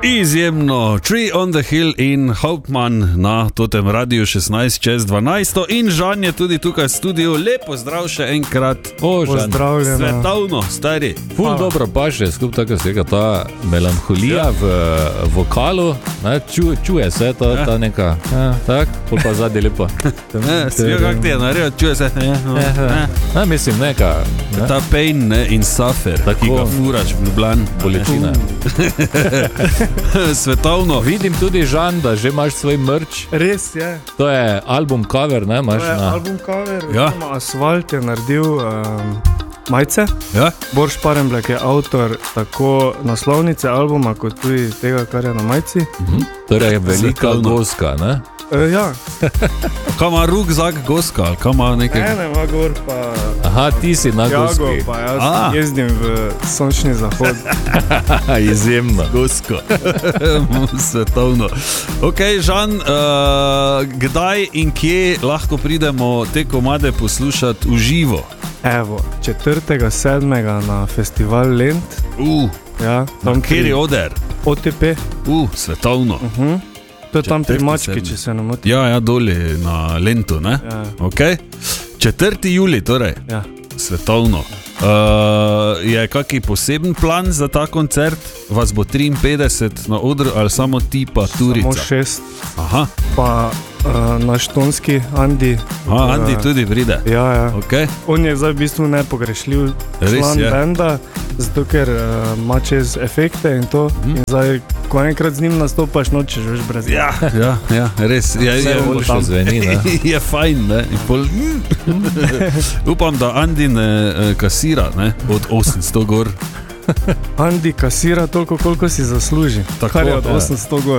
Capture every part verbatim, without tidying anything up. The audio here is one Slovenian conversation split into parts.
Izjemno, Tree on the Hill in Hauptmann na totem radiju šestnajst čez dvanajst in Žan je tudi tukaj v studiu. Lepo zdrav še enkrat. O, Žan. Pozdravljeno. Svetovno, stari. Ful Hvala. Dobro paše, skup tako se ta melanholija ja. v vokalu, ne, ču, čuje se ta, ja. ta neka, ja. tak, pol pa zadnji lepo. Ne, svijo kak ti je naredil, čuje se. Ja, no, ja, ja. Ne, mislim, neka. Ne? Ta pain ne, in suffer, tako. Ki ga furač v Ljubljani. Bolečina. Svetovno. Vidim tudi, Žan, da že imaš svoj merch. Res je. To je album cover, ne? Imaš to je na... album cover. Ja. Asfalt je naredil um, majice. Ja. Borš Parenblek je avtor tako naslovnice albuma, kot tudi tega, kar je na majici. Mhm. Torej je velika goska, ne? E, ja. Kaj ima rukzak goska? Kaj ima nekaj? Ne, ne, ima gor pa... Aha, ti si na goski. Jago, pa jaz A. jezdim v sončni zahod. Izjemno. Gosko. Svetovno. Ok, Žan, uh, kdaj in kje lahko pridemo te komade poslušati v živo? Evo, četrtega sedmega na festival Lent. Uh, Ja, tam kjer je oder? O T P. Uh, svetovno. Uh-huh. To je tam pri Četrti Mački, sedmi. če se ne motim. Ja, ja, doli na Lentu, ne? Ja. Ok. četrti julij, torej. Ja. Svetovno. Uh, je kaki poseben plan za ta koncert? Vas bo triinpetdeset na odru ali samo ti pa Turica? Samo šest. Aha. Pa uh, naš tonski Andi. A, Andi uh, tudi pride. Ja, ja. Okay. On je zdaj v bistvu nepogrešljiv član benda, zato ker uh, ima čez efekte in to. Hmm. In zdaj, ko enkrat z njim nastopaš, nočeš več brez njega. Ja, ja, ja, res. Je, je, boljše zveni, ne? Je fajn, ne? Pol... Upam, da Andi ne uh, kasira, ne? Od osemsto gor. Andi kasira toliko, koliko si zasluži. Tako, kar je od ja. osemsto gor.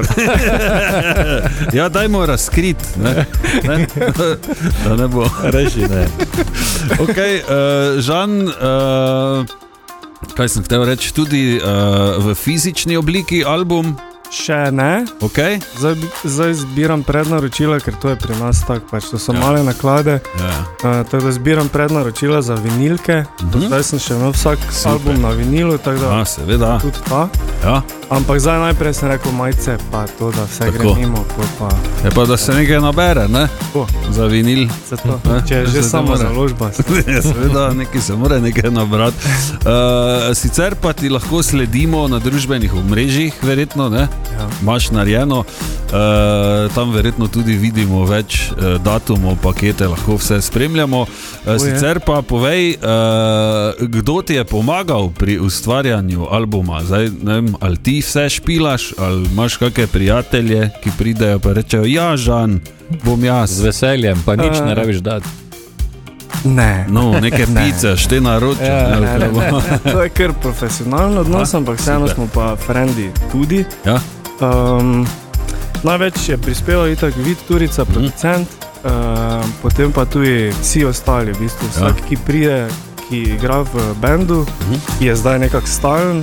Ja, dajmo razkrit, ne? Ne? Da ne bo. Reži, ne. Ok, uh, Žan, uh, kaj sem hotel reči, tudi uh, v fizični obliki album? Še ne. Okay. Zdaj, zdaj zbiram prednaročila, ker to je pri nas tak, pač to so ja. male naklade. Ja. Uh, tako da zbiram prednaročila za vinilke. Uh-huh. Zdaj sem še imel vsak Super. album na vinilu, tako da A, seveda. tudi ta. Ja. Ampak zdaj najprej sem rekel majice, pa to, da vse Tako. gre mimo. Pa... Je pa, da se nekaj nabere, ne? O. Za vinil. Zato, če je že samo založba. Seveda, nekaj se mora nekaj nabrati. Uh, sicer pa ti lahko sledimo na družbenih omrežjih, verjetno, ne? Ja. Imaš narejeno, uh, tam verjetno tudi vidimo več uh, datumov, pakete, lahko vse spremljamo. Uh, sicer pa povej, uh, kdo ti je pomagal pri ustvarjanju albuma? Zdaj, ne vem, ali ti vse špilaš, ali imaš kakšne prijatelje, ki pridejo pa rečejo, ja, Žan, bom jaz. Z veseljem, pa nič uh, ne rabiš dati. Ne. No, neke pice, šte naročil. Ja, ne, ne, ne. To je kar profesionalno odnos, ampak vseeno smo pa frendi tudi. Ja. Um, največ je prispeval itak Vid Turica, mm. producent, uh, potem pa tudi vsi ostali, v bistvu vsak, ja. ki pride, ki igra v bendu, mm. je zdaj nekak stalen.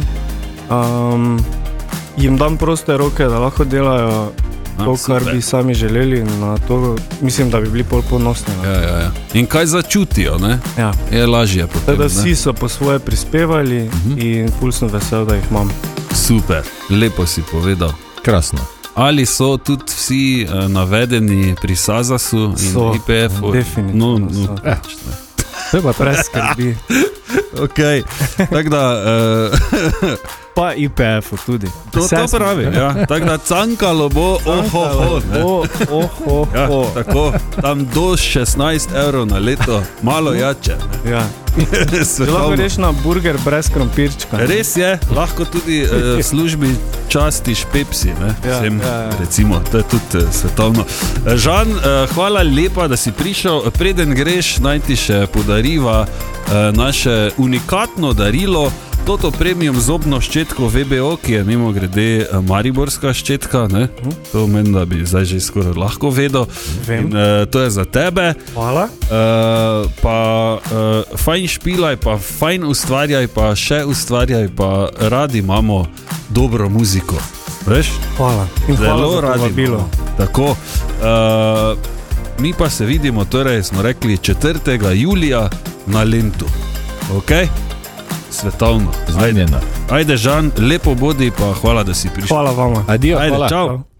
Um, jim dam proste roke, da lahko delajo to, A, kar bi sami želeli, na to mislim, da bi bili pol ponosni. Ja, ja, ja. In kaj začutijo, ne? Ja. Je lažje potem, da vsi so po svoje prispevali uh-huh. in ful sem vesel, da jih imam. Super, lepo si povedal. Krasno. Ali so tudi vsi uh, navedeni pri Sazasu in so, I P F-u? Definitivno no, no, so. Eh. To je pa preskrbi. Ok, tako da... Uh, pa I P F-u tudi. To, to pravi, ja. Tako da cankalo bo, oho, oho, oho, ja, tako, tam do šestnajst evrov na leto, malo jače. Ja. Lahko reš na burger brez krompirčka. Res je, lahko tudi uh, v službi častiš Pepsi, ne? Ja, Vsem, ja, ja. recimo, to je tudi uh, svetovno. Žan, uh, hvala lepa, da si prišel. Preden greš, naj ti še podariva uh, naše unikatno darilo, Toto premium zobno ščetko V B O, ki je mimo grede mariborska ščetka, ne? To meni, da bi zdaj že skoraj lahko vedel. Vem. In, uh, to je za tebe. Hvala. Uh, pa uh, fajn špilaj, pa fajn ustvarjaj, pa še ustvarjaj, pa radi imamo dobro muziko. Veš? Hvala. In Zelo hvala za povabilo. Tako. Uh, mi pa se vidimo, torej smo rekli četrtega julija na Lentu. Ok? svetovno. Zmenjeno. Ajde, Žan, lepo bodi, pa hvala, da si prišel. Hvala vama. Adijo, Ajde, hvala. čau.